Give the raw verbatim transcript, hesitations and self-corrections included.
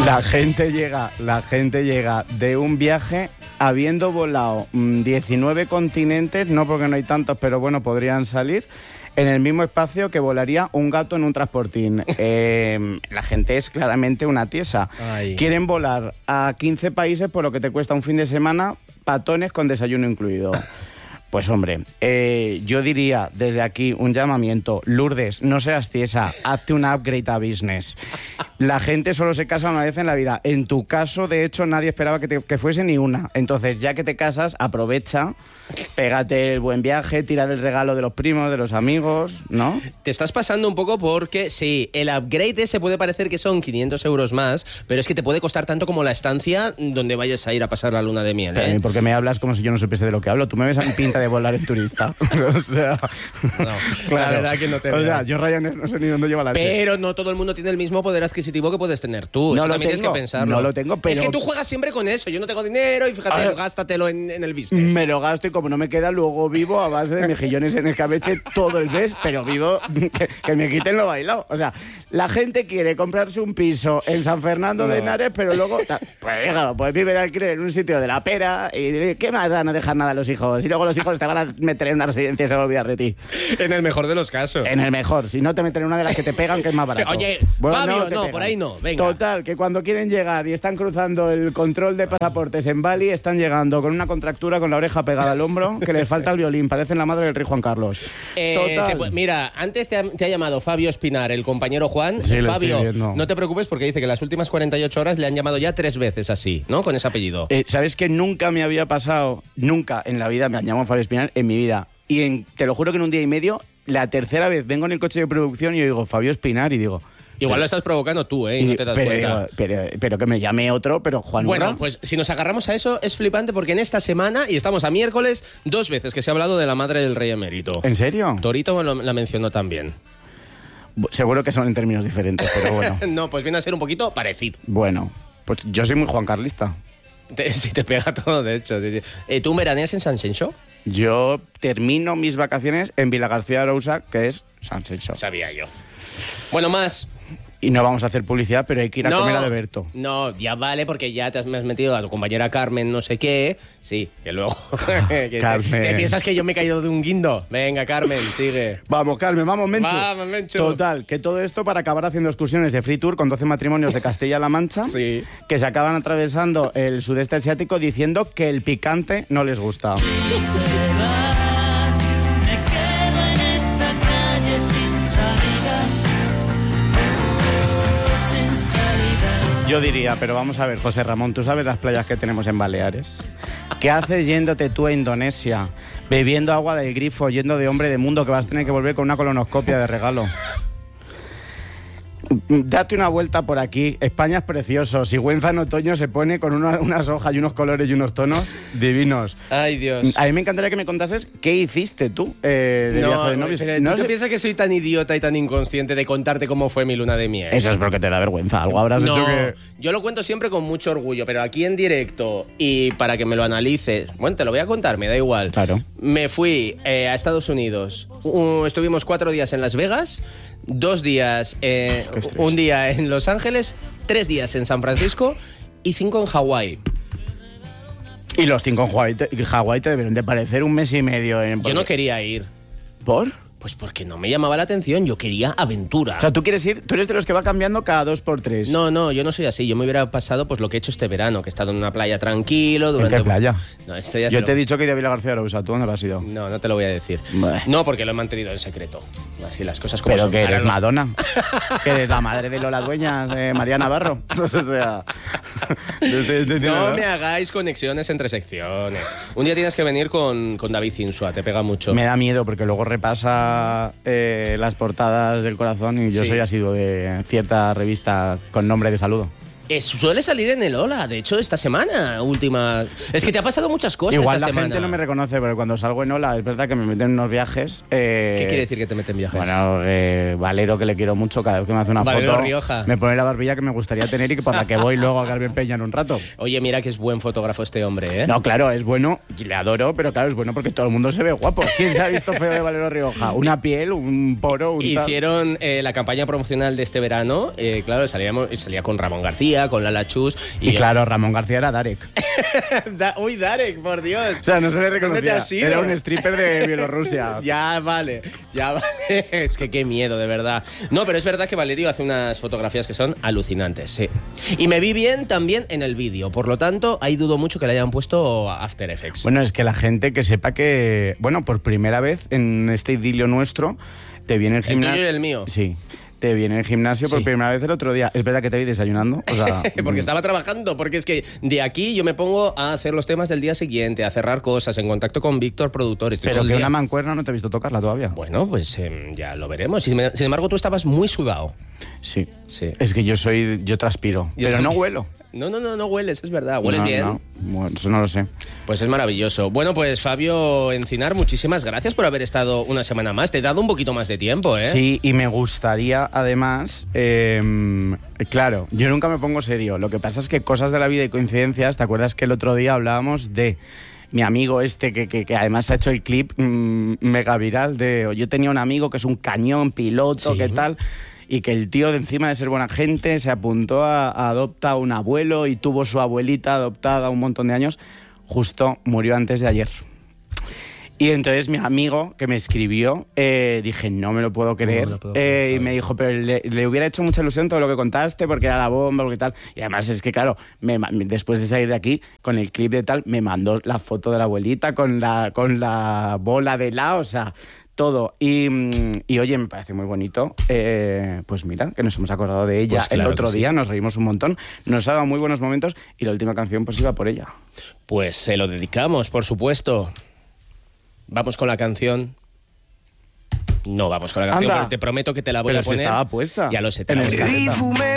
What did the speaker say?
La gente llega, la gente llega de un viaje habiendo volado mmm, diecinueve continentes, no porque no hay tantos, pero bueno, podrían salir, en el mismo espacio que volaría un gato en un transportín. Eh, la gente es claramente una tiesa. Ay. Quieren volar a quince países por lo que te cuesta un fin de semana, patones con desayuno incluido. Pues hombre, eh, yo diría desde aquí un llamamiento. Lourdes, no seas tiesa, hazte un upgrade a business. La gente solo se casa una vez en la vida. En tu caso, de hecho, nadie esperaba que, te, que fuese ni una. Entonces, ya que te casas, aprovecha, pégate el buen viaje, tira el regalo de los primos, de los amigos, ¿no? Te estás pasando un poco porque, sí, el upgrade ese puede parecer que son quinientos euros más, pero es que te puede costar tanto como la estancia donde vayas a ir a pasar la luna de miel, ¿eh? Pero, ¿por qué me hablas como si yo no supiese de lo que hablo? Tú me ves a mi pinta de volar en turista. O sea, no, claro, la verdad que no te veo. O sea, yo Ryanair no sé ni dónde lleva la H. Pero no todo el mundo tiene el mismo poder adquisitivo que puedes tener tú. No Eso lo también tengo, tienes que pensarlo. No lo tengo, pero... Es que tú juegas siempre con eso. Yo no tengo dinero y fíjate, ver, gástatelo en, en el business. Me lo gasto y como no me queda, luego vivo a base de mejillones en escabeche todo el mes, pero vivo que, que me quiten lo bailado. O sea, la gente quiere comprarse un piso en San Fernando no. de Henares, pero luego, pues déjalo, pues vive de alquiler en un sitio de la pera y ¿qué más da no dejar nada a los hijos? Y luego los hijos te van a meter en una residencia y se van a olvidar de ti. En el mejor de los casos. En el mejor. Si no, te meten en una de las que te pegan, que es más barato. Oye, bueno, Fabio, no, no por ahí no. Venga. Total, que cuando quieren llegar y están cruzando el control de pasaportes en Bali, están llegando con una contractura con la oreja pegada al hombro, que les falta el violín. Parecen la madre del rey Juan Carlos. Eh, Total. Te, mira, antes te ha, te ha llamado Fabio Espinar, el compañero Juan. Sí, Fabio, no te preocupes porque dice que las últimas cuarenta y ocho horas le han llamado ya tres veces así, ¿no? Con ese apellido. Eh, ¿Sabes que nunca me había pasado, nunca en la vida me han llamado Fabio Espinar en mi vida? Y en, te lo juro que en un día y medio, la tercera vez vengo en el coche de producción y yo digo Fabio Espinar y digo... Igual pero, lo estás provocando tú, ¿eh? Y, y no te das pero, cuenta. Digo, pero, pero que me llame otro, pero Juan Bueno, Urra. Pues si nos agarramos a eso, es flipante porque en esta semana, y estamos a miércoles, dos veces que se ha hablado de la madre del rey emérito. ¿En serio? Torito me lo, la mencionó también. Seguro que son en términos diferentes, pero bueno. No, pues viene a ser un poquito parecido. Bueno, pues yo soy muy Juan Carlista. Te, sí, te pega todo, de hecho. Sí, sí. Eh, ¿Tú veraneas en San Xenxo? Yo termino mis vacaciones en Vila García de Arousa, que es San Xenxo. Sabía yo. Bueno, más... Y no vamos a hacer publicidad, pero hay que ir a no, comer a de Berto. No, ya vale, porque ya te has, me has metido a tu compañera Carmen no sé qué. Sí, que luego... que Carmen. Te, ¿Te piensas que yo me he caído de un guindo? Venga, Carmen, sigue. Vamos, Carmen, vamos, Menchu. Vamos, Menchu. Total, que todo esto para acabar haciendo excursiones de free tour con doce matrimonios de Castilla-La Mancha, sí. que se acaban atravesando el sudeste asiático diciendo que el picante no les gusta. Yo diría, pero vamos a ver, José Ramón, ¿tú sabes las playas que tenemos en Baleares? ¿Qué haces yéndote tú a Indonesia, bebiendo agua del grifo, yendo de hombre de mundo, que vas a tener que volver con una colonoscopia de regalo? Date una vuelta por aquí. España es precioso. Sigüenza en otoño se pone con una, unas hojas y unos colores y unos tonos divinos. Ay, Dios. A mí me encantaría que me contases qué hiciste tú eh, de no, viaje de novios. Pero, no ¿tú sé... te piensas que soy tan idiota y tan inconsciente de contarte cómo fue mi luna de miel? Eso es porque te da vergüenza. Algo habrás no, hecho que... yo lo cuento siempre con mucho orgullo, pero aquí en directo y para que me lo analices, bueno, te lo voy a contar, me da igual. Claro. Me fui eh, a Estados Unidos. Uh, estuvimos cuatro días en Las Vegas, dos días, eh, un día en Los Ángeles, tres días en San Francisco y cinco en Hawái. Y los cinco en Hawái te, Hawái te debieron de parecer un mes y medio. En, Yo no quería ir. ¿Por? Pues porque no me llamaba la atención, yo quería aventura. O sea, tú quieres ir, tú eres de los que va cambiando cada dos por tres. No, no, yo no soy así. Yo me hubiera pasado pues lo que he hecho este verano, que he estado en una playa tranquilo durante... ¿En qué playa? No, estoy a Yo cero. te he dicho que he ido a Vila García de Arousa. ¿Tú dónde has ido? No, no te lo voy a decir. Bleh. No, porque lo he mantenido en secreto. Así las cosas como Pero son. que eres Ahora los- Madonna. Que eres la madre de Lola Dueñas, eh, María Navarro. O sea... No me hagáis conexiones entre secciones. Un día tienes que venir con, con David Insua, te pega mucho. Me da miedo porque luego repasa eh, las portadas del corazón y yo Sí. soy asiduo de cierta revista con nombre de saludo. Es, suele salir en el Ola, de hecho, esta semana última. Es que te ha pasado muchas cosas Igual esta la semana. gente no me reconoce, pero cuando salgo en Ola es verdad que me meten en unos viajes. Eh, ¿Qué quiere decir que te meten viajes? Bueno, eh, Valero, que le quiero mucho, cada vez que me hace una Valero foto, Rioja. me pone la barbilla que me gustaría tener y que por la que voy luego a Carmen Peña en un rato. Oye, mira que es buen fotógrafo este hombre, ¿eh? No, claro, es bueno, y le adoro, pero claro, es bueno porque todo el mundo se ve guapo. ¿Quién se ha visto feo de Valero Rioja? Una piel, un poro, un tal. Hicieron eh, la campaña promocional de este verano, eh, claro, salíamos, salía con Ramón García, García, con Lala Chus. Y, y claro, Ramón García era Darek. da, uy, Darek, por Dios. O sea, no se le reconocía. Era un stripper de Bielorrusia. ya, vale, ya vale. Es que qué miedo, de verdad. No, pero es verdad que Valerio hace unas fotografías que son alucinantes, sí. Y me vi bien también en el vídeo, por lo tanto, ahí dudo mucho que le hayan puesto After Effects. Bueno, es que la gente que sepa que, bueno, por primera vez en este idilio nuestro, te viene el gimnasio. ¿El tuyo y el mío? Sí. Te viene el gimnasio por sí. primera vez el otro día. Es verdad que te vi desayunando. O sea, porque estaba trabajando, porque es que de aquí yo me pongo a hacer los temas del día siguiente, a cerrar cosas, en contacto con Víctor, productor. Estoy Pero que día. una mancuerna no te he visto tocarla todavía. Bueno, pues eh, ya lo veremos. Sin, sin embargo, tú estabas muy sudado. Sí. sí. Es que yo soy, yo transpiro, yo pero también. no huelo. No, no, no, no hueles, es verdad. ¿Hueles no, bien? No, bueno, eso no lo sé. Pues es maravilloso. Bueno, pues Fabio Encinar, muchísimas gracias por haber estado una semana más. Te he dado un poquito más de tiempo, ¿eh? Sí, y me gustaría, además, eh, claro, yo nunca me pongo serio. Lo que pasa es que cosas de la vida y coincidencias, ¿te acuerdas que el otro día hablábamos de mi amigo este, que, que, que además ha hecho el clip mmm, mega viral de yo tenía un amigo que es un cañón, piloto, sí. ¿qué tal? Y que el tío, de encima de ser buena gente, se apuntó a, a adoptar a un abuelo y tuvo su abuelita adoptada un montón de años. Justo murió antes de ayer. Y entonces mi amigo que me escribió, eh, dije, no me lo puedo creer. No lo puedo creer, eh, y me dijo, pero le, le hubiera hecho mucha ilusión todo lo que contaste, porque era la bomba, porque tal. Y además es que, claro, me, después de salir de aquí, con el clip de tal, me mandó la foto de la abuelita con la, con la bola de helado, o sea... todo. Y, y oye, me parece muy bonito. Eh, pues mira, que nos hemos acordado de ella pues claro el otro día, sí. Nos reímos un montón, nos ha dado muy buenos momentos y la última canción pues iba por ella. Pues se lo dedicamos, por supuesto. Vamos con la canción. No vamos con la canción, Anda. Porque te prometo que te la voy Pero a poner. Si estaba puesta. Ya lo sé, te la voy a poner.